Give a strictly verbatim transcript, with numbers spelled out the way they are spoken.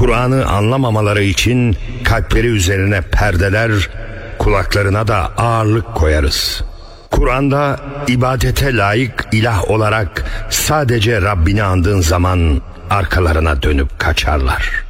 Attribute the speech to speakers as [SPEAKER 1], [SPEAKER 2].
[SPEAKER 1] Kur'an'ı anlamamaları için kalpleri üzerine perdeler, kulaklarına da ağırlık koyarız. Kur'an'da ibadete layık ilah olarak sadece Rabbini andığın zaman arkalarına dönüp kaçarlar.